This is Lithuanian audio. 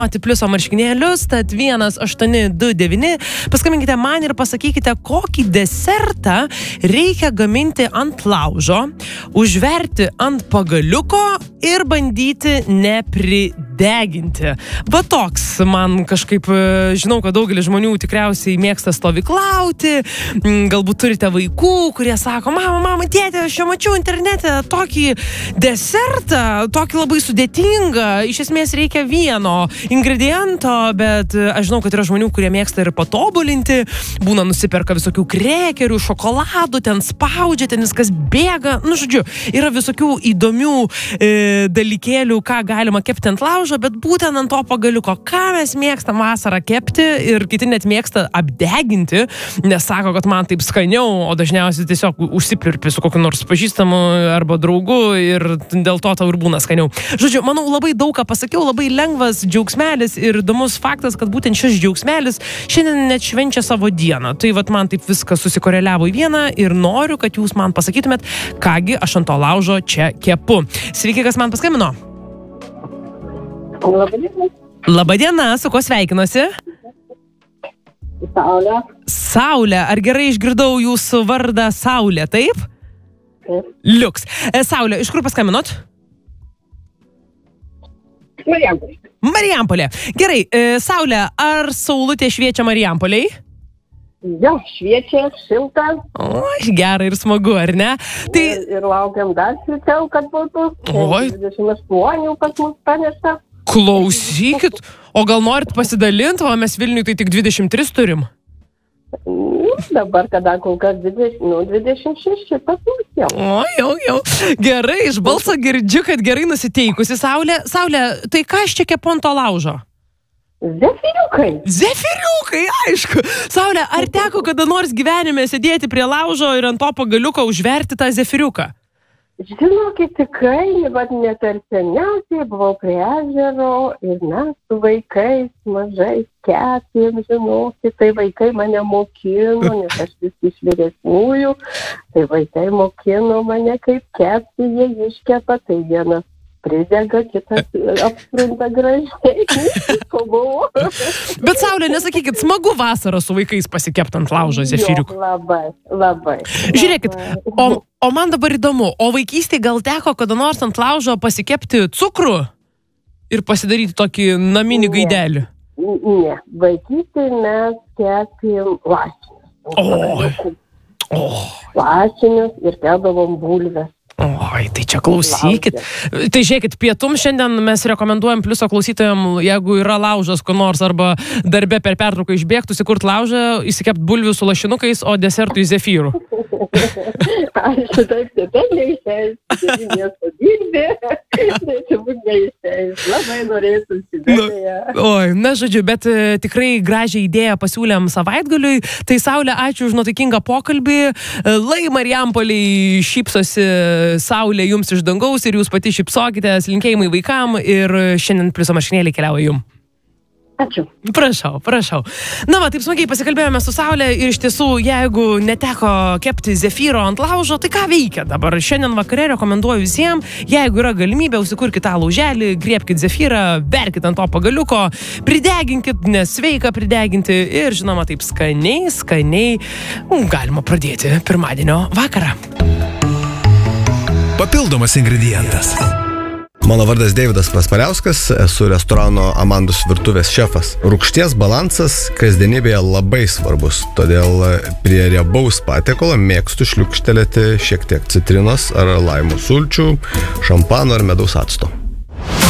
pliuso marškinėlius, tad 1829, paskambinkite man ir pasakykite, kokį desertą reikia gaminti ant laužo, užverti ant pagaliuko ir bandyti neprideginti. Va toks man kažkaip, žinau, kad daugelis žmonių tikriausiai mėgsta stovyklauti, galbūt turite vaikų, kurie sako, mama, tėte, aš jau mačiau internete tokį desertą, tokį labai sudėtingą, iš esmės reikia vieno ingrediento, bet aš žinau, kad yra žmonių, kurie mėgsta ir patobulinti, būna nusiperka visokių krekerių, šokoladų, ten spaudžia, ten viskas bėga, žodžiu, yra visokių įdomių dalykėlių, ką galima kepti ant laužo, bet būtent ant to pagaliuko, ką mes mėgstam vasarą kepti ir kiti net mėgsta apdeginti, nes sako, kad man taip skaniau, o dažniausiai tiesiog užsiplirpi su kokiu nors pažįstamu arba draugu ir dėl to tau ir būna skaniau. Žodžiu, manau, labai daug ką pasakiau, labai lengvas džiaugsmelis ir įdomus faktas, kad būtent šis džiaugsmelis šiandien net švenčia savo dieną. Tai vat man taip viskas susikoreliavo į vieną ir noriu, kad jūs man pasakytumėt, kągi aš ant to laužo čia kepu. Sveiki, kas man paskambino? Labadiena. Labadiena, su kuo sveikinuosi? Saulė. Saulė, ar gerai išgirdau jūsų vardą Saulė, taip? Taip. Liuks. Saulė, iš kur paskambinot? Marijampolė. Marijampolė. Gerai, Saulė, ar saulutė šviečia Marijampolėj? Jo, šviečia, šilta. O, gerai ir smagu, ar ne? Tai... Ir laukiam dar šilčiau, kad būtų. Oi. 28 pas mus panešta. Klausykit, o gal norit pasidalinti, o mes Vilniui tai tik 23 turim? Dabar, kada kol kas 26 pas mus jau. O, jau. Gerai, iš balso girdžiu, kad gerai nusiteikusi. Saulė, tai ką aš čia kepu ant to laužo? Zefiriukai. Zefiriukai, aišku. Saulė, ar teko kada nors gyvenime sėdėti prie laužo ir ant to pagaliuko užverti tą zefiriuką? Žinokit, tikrai, bet ne per seniausiai buvau prie ežero ir mes su vaikais mažai kepėm, žinokit, tai vaikai mane mokino, nes aš vis iš vyresniųjų, tai vaikai mokino mane kaip kepti, jie iškepa, tai vienas pridega, kitas apsprunta gražiai, kovoju. Bet Saulė, nesakykit, smagu vasarą su vaikais pasikept ant laužo zefiriukų. Labai. Žiūrėkit, o man dabar įdomu, o vaikystėje gal teko kada nors ant laužo pasikepti cukrų ir pasidaryti tokį naminį gaidelį? Ne, vaikystėje mes kepėm lašinius. Lašinius ir kepdavom bulves. Oi, tai čia klausykit. Tai žiūrėkit, pietum šiandien mes rekomenduojam pliuso klausytojam, jeigu yra laužas ko nors arba darbe per pertrauką išbėgtų, įsikurt laužą, įsikept bulvių su lašinukais, o desertui zefyrų. Aišku, taip neišeis, miesto dirbė, tai turbūt neišeis. Labai norėtų įsidėlėje. Oi, žodžiu, bet tikrai gražią idėją pasiūlėm savaitgaliui. Tai Saulė, ačiū už nuotaikingą pokalbį. Lai Marijampolėj šypsosi Saulė jums iš dangaus ir jūs pati šypsokitės, linkėjimai vaikam ir šiandien pliuso marškinėliai keliauja jum. Ačiū. Prašau. Na va, taip smagiai pasikalbėjome su Saulė ir iš tiesų, jeigu neteko kepti zefyro ant laužo, tai ką veikia dabar? Šiandien vakare rekomenduoju visiems, jeigu yra galimybė, užsikurkit tą lauželį, griebkit zefyrą, berkit ant to pagaliuko, prideginkit, nes sveika prideginti ir, žinoma, taip skaniai galima pradėti pirmadienio vakarą. Papildomas ingredientas. Mano vardas Deividas Paspaliauskas, esu restorano Amandus virtuvės šefas. Rūgšties balansas kasdienybėje labai svarbus, todėl prie riebaus patiekalo mėgstu šliukštelėti šiek tiek citrinos ar laimo sulčių, šampano ar medaus acto.